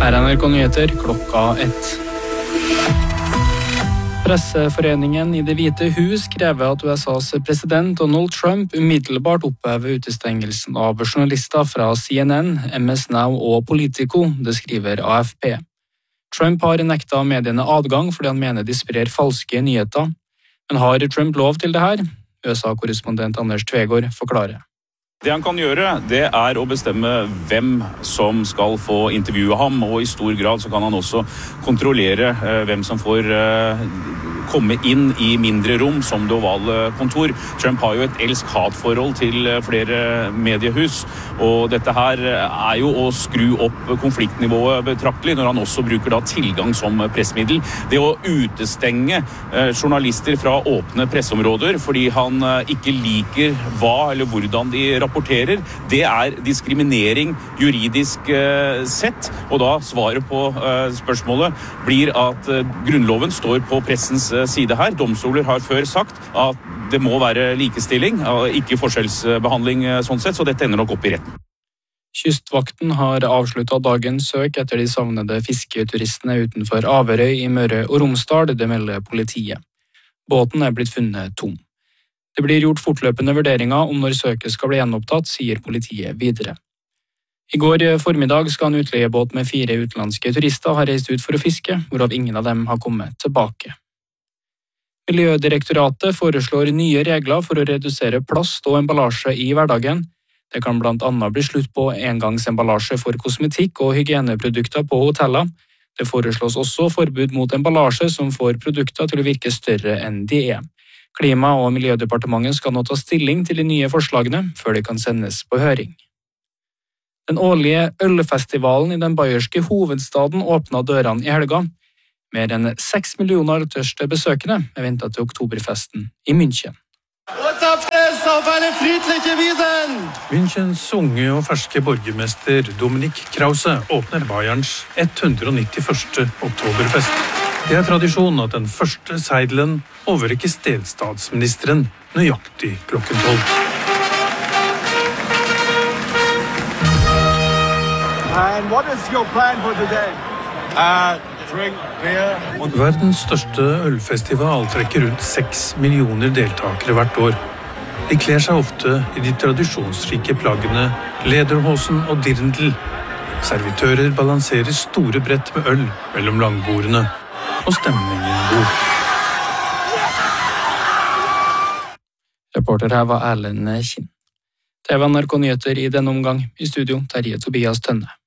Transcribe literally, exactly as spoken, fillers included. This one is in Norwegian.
Her er N R K Nyheter klokka ett. Presseforeningen i Det hvite hus krever at U S A's president Donald Trump umiddelbart opphever utestengelsen av journalister fra C N N, M S Now og Politico, det skriver A F P. Trump har nekta mediene adgang fordi han mener de sprer falske nyheter. Men har Trump lov til det her? U S A-korrespondent Anders Tvegård forklarer. Det han kan gjøre, det er å bestemme hvem som skal få intervjue ham, og i stor grad så kan han også kontrollere eh, hvem som får eh, komme inn i mindre rom som det ovale kontor. Trump har jo et elsk-hat-forhold til flere mediehus, og dette her er jo å skru opp konfliktnivået betraktelig når han også bruker da tilgang som pressmiddel. Det å utestenge eh, journalister fra åpne presseområder fordi han eh, ikke liker hva eller hvordan de rapporterer, det er diskriminering juridisk eh, sett, og da svaret på eh, spørsmålet blir at eh, grunnloven står på pressens eh, side her. Domstoler har før sagt at det må være likestilling, ikke forskjellsbehandling eh, sånn sett, så dette ender nok opp i retten. Kystvakten har avsluttet dagens søk etter de savnede fisketuristene utenfor Averøy i Møre og Romsdal, det melder politiet. Båten er blitt funnet tom. Det blir gjort fortløpende vurderinger om når søket skal bli gjenopptatt, sier politiet videre. I går formiddag skal en utleiebåt med fire utenlandske turister ha reist ut for å fiske, hvorav ingen av dem har kommet tilbake. Miljødirektoratet foreslår nye regler for å redusere plast og emballasje i hverdagen. Det kan blant annet bli slutt på engangsemballasje for kosmetikk og hygieneprodukter på hoteller. Det foreslås også forbud mot emballasje som får produkter til å virke større enn de er. Klima- og miljødepartementet skal nå ta stilling til de nye forslagene før de kan sendes på høring. Den årlige ølfestivalen i den bayerske hovedstaden åpnet dørene i helga. Mer enn seks millioner tørste besøkende er ventet til oktoberfesten i München. Münchens unge og ferske borgermester Dominik Krause åpner Bayerns ett hundre og nittiførste oktoberfest. Det er tradisjon at den første seidelen overrekkes delstatsministeren nøyaktig klokken tolv. And what is your plan for today? Uh, drink beer. Verdens største ølfestival trekker rundt seks millioner deltakere hvert år. De kler seg ofte i de tradisjonsrike plaggene lederhosen og dirndl. Servitører balanserer store brett med øl mellom langbordene, og stemningen god. Reporter her var Erlend Kinn. Det var N R K Nyheter i denne omgang. I studio, Terje Tobias Tønne.